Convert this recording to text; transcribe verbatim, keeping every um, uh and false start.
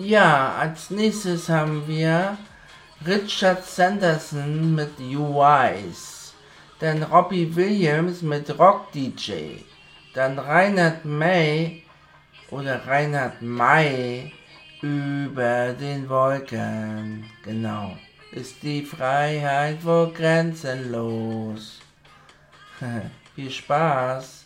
Ja, als nächstes haben wir Richard Sanderson mit You Wise, dann Robbie Williams mit Rock D J, dann Reinhard May oder Reinhard May über den Wolken. Genau. Ist die Freiheit wohl grenzenlos? Viel Spaß!